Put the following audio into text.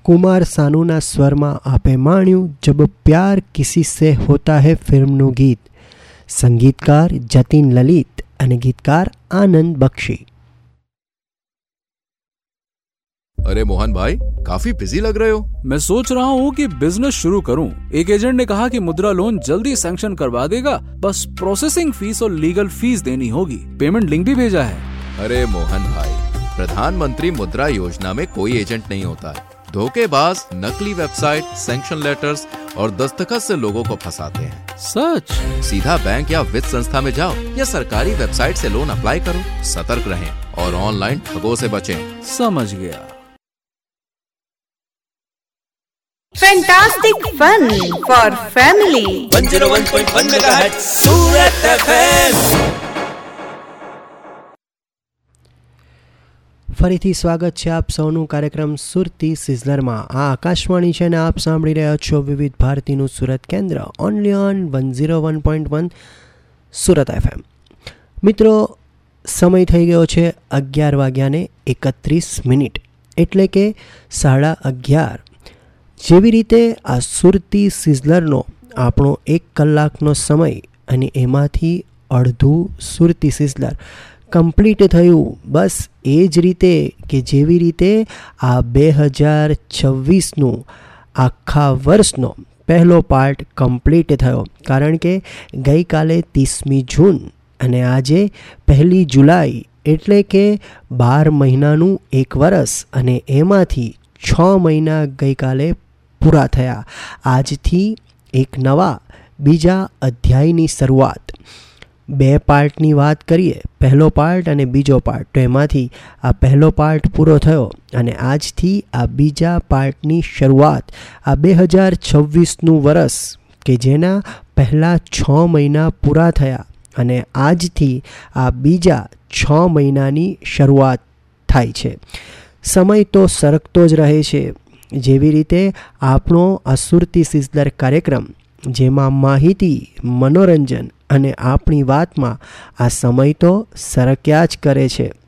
कुमार सानूना स्वर में आपे माण्यु जब प्यार किसी से होता है फिल्मનું गीत। संगीतकार जतिन ललित અને गीतकार आनंद बख्शी। अरे मोहन भाई, काफी बिजी लग रहे हो। मैं सोच रहा हूँ कि बिजनेस शुरू करूँ। एक एजेंट ने कहा कि मुद्रा लोन जल्दी सैंक्शन करवा देगा, बस प्रोसेसिंग फीस और लीगल फीस देनी होगी। पेमेंट लिंक भी भेजा है। अरे मोहन भाई, प्रधानमंत्री मुद्रा योजना में कोई एजेंट नहीं होता है। धोखेबाज नकली वेबसाइट, सैंक्शन लेटर्स और दस्तखत से लोगों को फंसाते हैं। सच? सीधा बैंक या वित्त संस्था में जाओ या सरकारी वेबसाइट से लोन अप्लाई करो। सतर्क रहें और ऑनलाइन ठगों से बचें। समझ गया। Fantastic fun for family. 101.1 MHz Surat FM। ફરીથી સ્વાગત છે આપ સૌનું કાર્યક્રમ સુરતી સિઝલરમાં। આ આકાશવાણી છે ને આપ સાંભળી રહ્યા છો વિવિધ ભારતીનું સુરત કેન્દ્ર ઓનલી ઓન 101.1 સુરત FM। મિત્રો, સમય થઈ ગયો છે 11:31, એટલે કે 11:30। જેવી રીતે આ સુરતી સિઝલરનો આપણો 1 કલાકનો સમય અને એમાંથી અડધું સુરતી સિઝલર કમ્પ્લીટ થયું, બસ એ જ રીતે કે જેવી રીતે આ 2026નું આખા વર્ષનો પહેલો પાર્ટ કમ્પ્લીટ થયો। કારણ કે ગઈકાલે 30મી જૂન અને આજે 1 જુલાઈ, એટલે કે 12 મહિનાનું 1 વર્ષ અને એમાંથી 6 મહિના ગઈકાલે પૂરા થયા। આજથી એક નવા બીજા અધ્યાયની શરૂઆત। 2 પાર્ટની વાત કરીએ, પહેલો પાર્ટ અને બીજો પાર્ટ, તો એમાંથી આ પહેલો પાર્ટ પૂરો થયો અને આજથી આ બીજા પાર્ટની શરૂઆત। આ 2026નું વર્ષ કે જેના પહેલાં 6 મહિના પૂરા થયા અને આજથી આ બીજા 6 મહિનાની શરૂઆત થાય છે। સમય તો સરકતો જ રહે છે। જેવી રીતે આપણો આ સુરતી સિઝલર કાર્યક્રમ, જેમાં માહિતી, મનોરંજન અને આપણી વાતમાં આ સમય તો સરક્યા જ કરે છે।